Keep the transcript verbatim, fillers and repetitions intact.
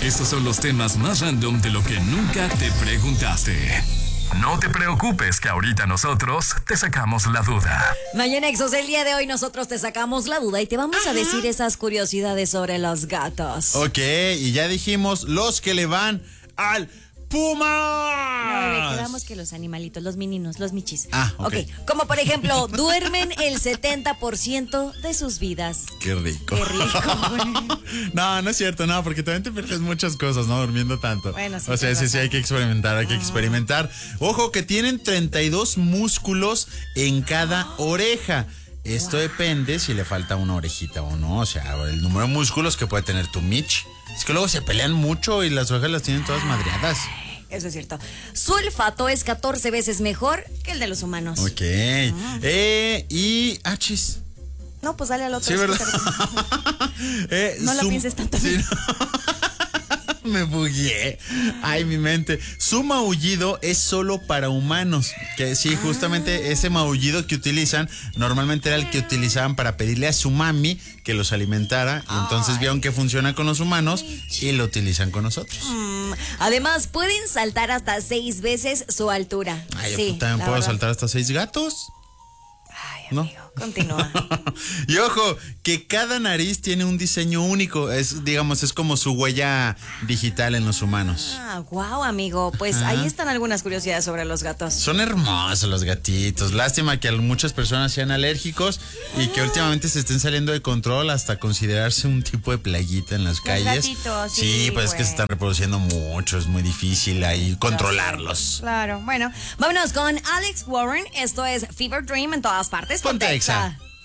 Estos son los temas más random de lo que nunca te preguntaste. No te preocupes, que ahorita nosotros te sacamos la duda. Mañanexos, el día de hoy nosotros te sacamos la duda y te vamos Ajá. a decir esas curiosidades sobre los gatos. Ok, y ya dijimos los que le van al Puma. No, quedamos que los animalitos, los meninos, los michis. Ah, ok. Ok, como por ejemplo, duermen el setenta por ciento de sus vidas. Qué rico. Qué rico, güey. No, no es cierto, no, porque también te pierdes muchas cosas, ¿no? Durmiendo tanto. Bueno, sí. O sea, sí, sí, hay que experimentar, hay que experimentar. Ojo, que tienen treinta y dos músculos en cada oreja. Esto wow. depende si le falta una orejita o no. O sea, el número de músculos que puede tener tu Mitch. Es que luego se pelean mucho y las orejas las tienen todas madreadas. Eso es cierto. Su olfato es catorce veces mejor que el de los humanos. Ok. Ah. Eh, y... Ah, chis. No, pues dale al otro. Sí, ¿verdad? eh, no su... la pienses tanto. Sí, no. Me bugué. Ay, mi mente. Su maullido es solo para humanos. Que sí, justamente ah. ese maullido que utilizan, normalmente era el que utilizaban para pedirle a su mami que los alimentara. Y entonces Ay. vieron que funciona con los humanos y lo utilizan con nosotros. Mm. Además, pueden saltar hasta seis veces su altura. Ay, sí, yo también puedo verdad. saltar hasta seis gatos. Ay, amigo, ¿no? Continúa. Y ojo, que cada nariz tiene un diseño único. Es, digamos, es como su huella digital en los humanos. Ah, wow, amigo. Pues Ajá. ahí están algunas curiosidades sobre los gatos. Son hermosos los gatitos. Lástima que muchas personas sean alérgicos y que últimamente se estén saliendo de control hasta considerarse un tipo de plaguita en las los calles. Gatitos, sí, sí, pues es que se están reproduciendo mucho. Es muy difícil ahí controlarlos. Claro, bueno. Vámonos con Alex Warren. Esto es Fever Dream en todas partes. Ponte Exa.